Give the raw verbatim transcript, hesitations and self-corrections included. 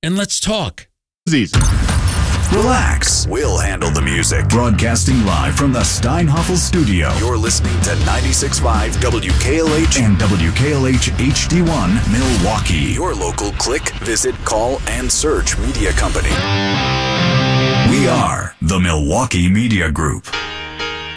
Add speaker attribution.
Speaker 1: and let's talk.
Speaker 2: Easy.
Speaker 3: Relax.
Speaker 4: We'll handle the music.
Speaker 3: Broadcasting live from the Steinhoffel studio.
Speaker 4: You're listening to ninety-six point five W K L H
Speaker 3: and W K L H H D one Milwaukee.
Speaker 4: Your local click, visit, call, and search media company.
Speaker 3: We are the Milwaukee Media Group.